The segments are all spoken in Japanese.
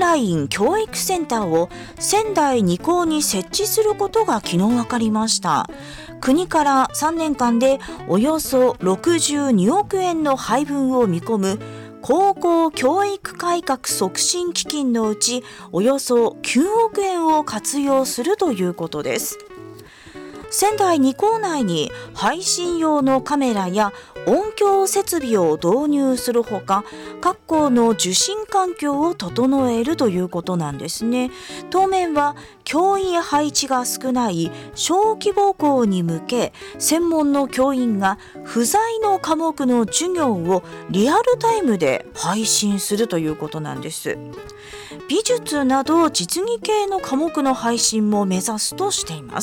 ライン教育センターを仙台二高に設置することが昨日分かりました。国から3年間でおよそ62億円の配分を見込む高校教育改革促進基金のうちおよそ9億円を活用するということです。仙台二高内に配信用のカメラや音響設備を導入するほか、各校の受信環境を整えるということなんですね。当面は教員配置が少ない小規模校に向け、専門の教員が不在の科目の授業をリアルタイムで配信するということなんです。美術など実技系の科目の配信も目指すとしています。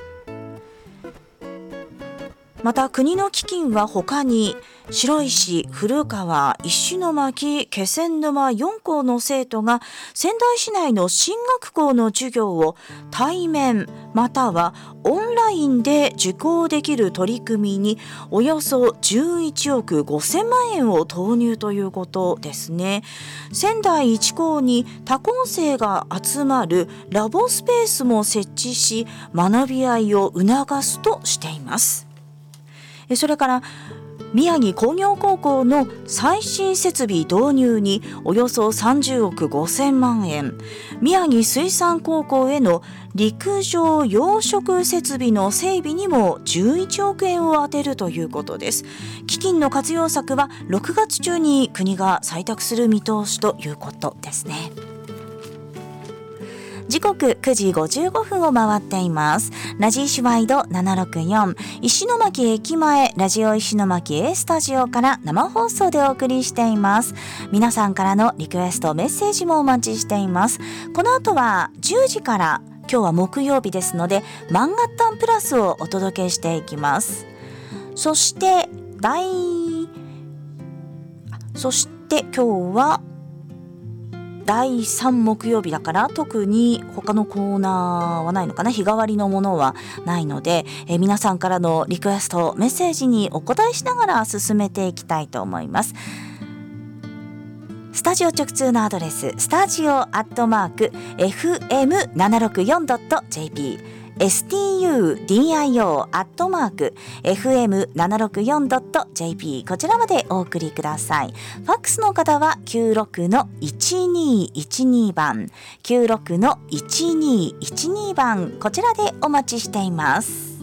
また国の基金は他に白石、古川、石巻、気仙沼4校の生徒が仙台市内の進学校の授業を対面またはオンラインで受講できる取り組みにおよそ11億5000万円を投入ということですね。仙台一高に多校生が集まるラボスペースも設置し、学び合いを促すとしています。それから宮城工業高校の最新設備導入におよそ30億5000万円、宮城水産高校への陸上養殖設備の整備にも11億円を充てるということです。基金の活用策は6月中に国が採択する見通しということですね。時刻9時55分を回っています。ラジイシワイド764石巻駅前ラジオ石巻 A スタジオから生放送でお送りしています。皆さんからのリクエストメッセージもお待ちしています。この後は10時から今日は木曜日ですのでマンガッタンプラスをお届けしていきます。そして今日は第3木曜日だから特に他のコーナーはないのかな、日替わりのものはないので、皆さんからのリクエストメッセージにお答えしながら進めていきたいと思います。スタジオ直通のアドレススタジオ@fm764.jp studio@fm764.jp こちらまでお送りください。ファックスの方は96-1212番96-1212番こちらでお待ちしています。